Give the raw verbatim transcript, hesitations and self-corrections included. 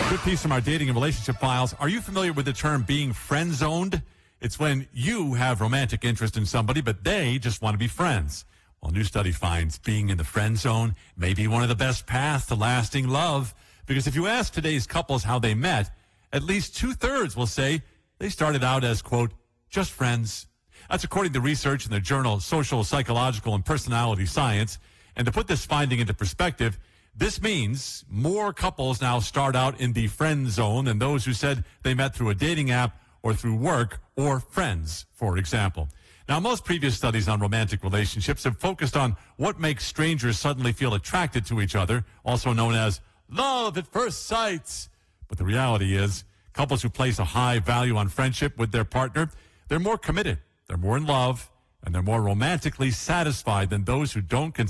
Good piece from our dating and relationship files. Are you familiar with the term being friend-zoned? It's when you have romantic interest in somebody, but they just want to be friends. Well, a new study finds being in the friend zone may be one of the best paths to lasting love. Because if you ask today's couples how they met, at least two-thirds will say they started out as, quote, just friends. That's according to research in the journal Social, Psychological, and Personality Science. And to put this finding into perspective, this means more couples now start out in the friend zone than those who said they met through a dating app or through work or friends, for example. Now, most previous studies on romantic relationships have focused on what makes strangers suddenly feel attracted to each other, also known as love at first sight. But the reality is, couples who place a high value on friendship with their partner, they're more committed, they're more in love, and they're more romantically satisfied than those who don't consider